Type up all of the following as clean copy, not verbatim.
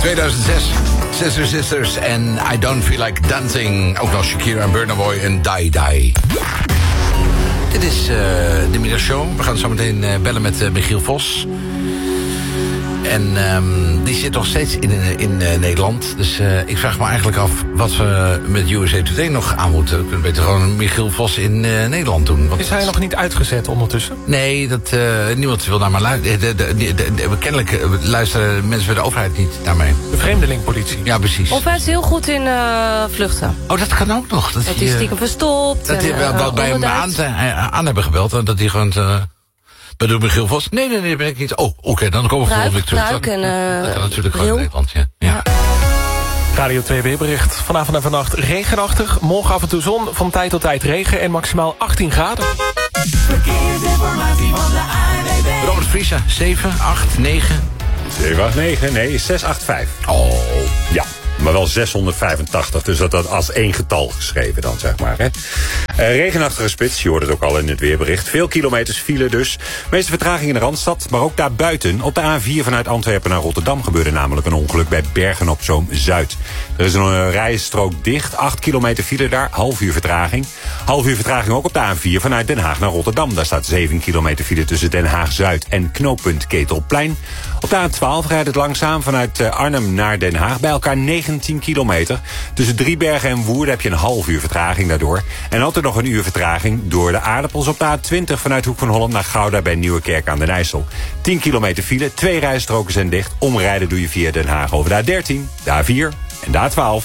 2006. Sister Sisters en I Don't Feel Like Dancing. Ook nog Shakira en Burna Boy en Die Die. Dit is de middagshow. We gaan zo meteen bellen met Michiel Vos. En die zit nog steeds in Nederland. Dus ik vraag me eigenlijk af wat we met USA Today nog aan moeten. We kunnen beter gewoon Michiel Vos in Nederland doen. Is hij nog niet uitgezet ondertussen? Nee, niemand wil naar maar luisteren. Kennelijk luisteren mensen bij de overheid niet naar mij. De vreemdelingpolitie. Ja, precies. Of hij is heel goed in vluchten. Oh, dat kan ook nog. Dat hij stiekem verstopt. Dat hij wel bij hem aan hebben gebeld. En dat hij gewoon... Bedoel Michiel Vos? Nee, ben ik niet. Oh, oké, dan komen we volgende week terug. Dat kan natuurlijk gewoon in Nederland, ja. Radio 2 weerbericht. Vanavond en vannacht regenachtig. Morgen af en toe zon, van tijd tot tijd regen en maximaal 18 graden. Verkeersinformatie van de ANWB. Robert Vriezen, 7, 8, 9. 7, 8, 9, nee, 6, 8, 5. Oh. Ja. Maar wel 685, dus dat als één getal geschreven dan, zeg maar. Hè. Regenachtige spits, je hoort het ook al in het weerbericht. Veel kilometers file dus. Meeste vertraging in de Randstad, maar ook daarbuiten. Op de A4 vanuit Antwerpen naar Rotterdam gebeurde namelijk een ongeluk bij Bergen op Zoom Zuid. Er is een rijstrook dicht, 8 kilometer file daar, half uur vertraging. Half uur vertraging ook op de A4 vanuit Den Haag naar Rotterdam. Daar staat 7 kilometer file tussen Den Haag Zuid en knooppunt Ketelplein. Op de A12 rijdt het langzaam vanuit Arnhem naar Den Haag. Bij elkaar 19 kilometer. Tussen Driebergen en Woerden heb je een half uur vertraging daardoor. En altijd nog een uur vertraging door de aardappels op de A20... vanuit Hoek van Holland naar Gouda bij Nieuwekerk aan den IJssel. 10 kilometer file, 2 rijstroken zijn dicht. Omrijden doe je via Den Haag over de A13, de A4 en de A12.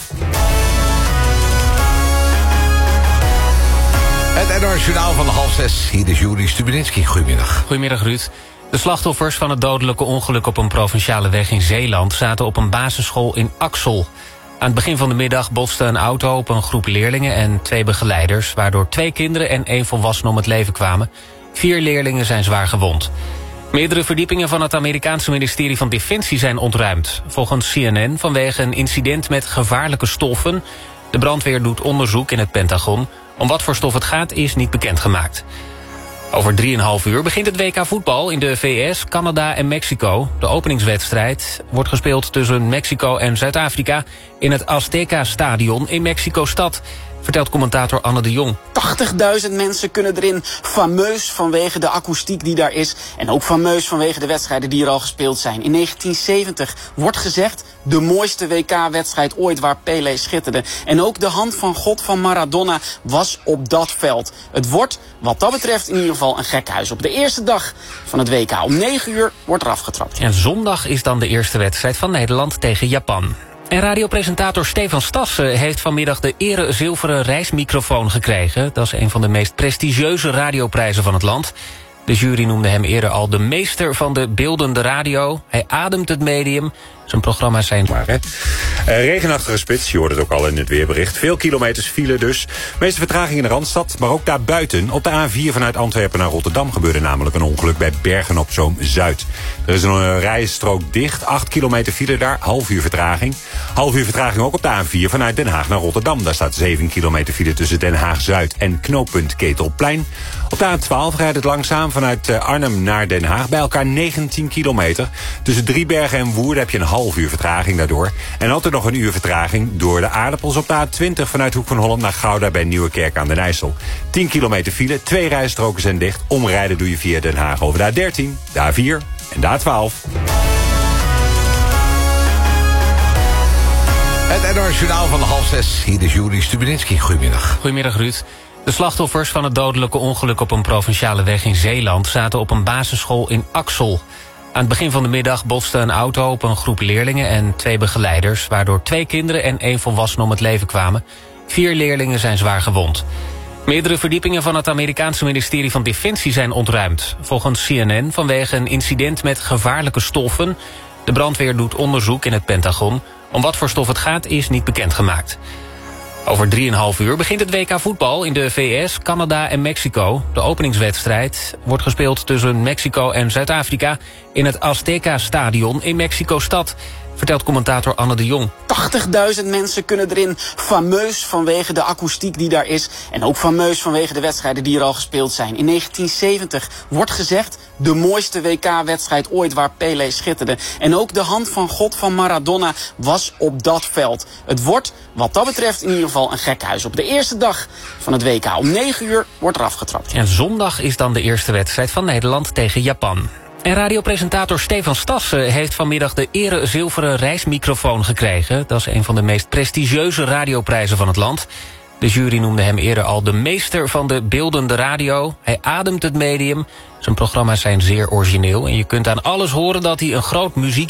Het NOS Journaal van 5:30. Hier is Juri Stubenitski. Goedemiddag. Goedemiddag, Ruud. De slachtoffers van het dodelijke ongeluk op een provinciale weg in Zeeland zaten op een basisschool in Axel. Aan het begin van de middag botste een auto op een groep leerlingen en 2 begeleiders, waardoor 2 kinderen en 1 volwassene om het leven kwamen. 4 leerlingen zijn zwaar gewond. Meerdere verdiepingen van het Amerikaanse ministerie van Defensie zijn ontruimd. Volgens CNN vanwege een incident met gevaarlijke stoffen. De brandweer doet onderzoek in het Pentagon. Om wat voor stof het gaat is niet bekendgemaakt. Over 3,5 uur begint het WK voetbal in de VS, Canada en Mexico. De openingswedstrijd wordt gespeeld tussen Mexico en Zuid-Afrika in het Azteca-stadion in Mexico-stad, vertelt commentator Anne de Jong. 80.000 mensen kunnen erin, fameus vanwege de akoestiek die daar is en ook fameus vanwege de wedstrijden die er al gespeeld zijn. In 1970 wordt gezegd de mooiste WK-wedstrijd ooit waar Pelé schitterde. En ook de hand van God van Maradona was op dat veld. Het wordt wat dat betreft in ieder geval een gekhuis. Op de eerste dag van het WK om 9 uur wordt er afgetrapt. En zondag is dan de eerste wedstrijd van Nederland tegen Japan. En radiopresentator Stefan Stassen heeft vanmiddag de ere zilveren reismicrofoon gekregen. Dat is een van de meest prestigieuze radioprijzen van het land. De jury noemde hem eerder al de meester van de beeldende radio. Hij ademt het medium. Zijn programma's zijn... Regenachtige spits, je hoort het ook al in het weerbericht. Veel kilometers file dus. Meeste vertraging in de Randstad, maar ook daarbuiten. Op de A4 vanuit Antwerpen naar Rotterdam gebeurde namelijk een ongeluk bij Bergen op Zoom Zuid. Er is een rijstrook dicht, 8 kilometer file daar, half uur vertraging. Half uur vertraging ook op de A4 vanuit Den Haag naar Rotterdam. Daar staat 7 kilometer file tussen Den Haag Zuid en knooppunt Ketelplein. Op de A12 rijdt het langzaam vanuit Arnhem naar Den Haag. Bij elkaar 19 kilometer. Tussen Driebergen en Woerden heb je een half uur vertraging daardoor. En altijd nog een uur vertraging door de aardappels op de A20... vanuit Hoek van Holland naar Gouda bij Nieuwekerk aan den IJssel. 10 kilometer file, 2 rijstroken zijn dicht. Omrijden doe je via Den Haag over de A13, de A4 en de A12. Het NOS Journaal van 5:30. Hier is Juri Stubenitski. Goedemiddag. Goedemiddag, Ruud. De slachtoffers van het dodelijke ongeluk op een provinciale weg in Zeeland zaten op een basisschool in Axel. Aan het begin van de middag botste een auto op een groep leerlingen en 2 begeleiders, waardoor 2 kinderen en 1 volwassene om het leven kwamen. 4 leerlingen zijn zwaar gewond. Meerdere verdiepingen van het Amerikaanse ministerie van Defensie zijn ontruimd. Volgens CNN vanwege een incident met gevaarlijke stoffen. De brandweer doet onderzoek in het Pentagon. Om wat voor stof het gaat is niet bekendgemaakt. Over 3,5 uur begint het WK voetbal in de VS, Canada en Mexico. De openingswedstrijd wordt gespeeld tussen Mexico en Zuid-Afrika in het Azteca-stadion in Mexico-stad, vertelt commentator Anne de Jong. 80.000 mensen kunnen erin. Fameus vanwege de akoestiek die daar is. En ook fameus vanwege de wedstrijden die er al gespeeld zijn. In 1970 wordt gezegd de mooiste WK-wedstrijd ooit waar Pelé schitterde. En ook de hand van God van Maradona was op dat veld. Het wordt wat dat betreft in ieder geval een gekhuis. Op de eerste dag van het WK om 9 uur wordt er afgetrapt. En zondag is dan de eerste wedstrijd van Nederland tegen Japan. En radiopresentator Stefan Stassen heeft vanmiddag de ere zilveren reismicrofoon gekregen. Dat is een van de meest prestigieuze radioprijzen van het land. De jury noemde hem eerder al de meester van de beeldende radio. Hij ademt het medium. Zijn programma's zijn zeer origineel en je kunt aan alles horen dat hij een groot muziek